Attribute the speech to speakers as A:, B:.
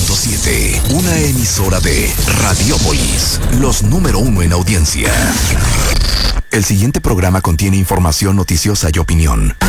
A: 97.7, una emisora de Radiópolis, los número uno en audiencia. El siguiente programa contiene información noticiosa y opinión.